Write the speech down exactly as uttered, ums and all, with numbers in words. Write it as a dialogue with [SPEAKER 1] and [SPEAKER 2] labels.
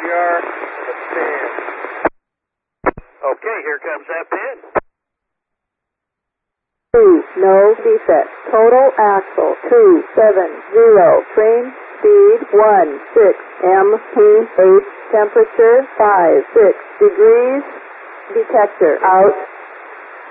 [SPEAKER 1] We are the stand.
[SPEAKER 2] Okay, here comes that pin.
[SPEAKER 3] Two, no defect. Total axle, two, seven, zero. Train speed, one, six. M P H temperature, five, six degrees. Detector out.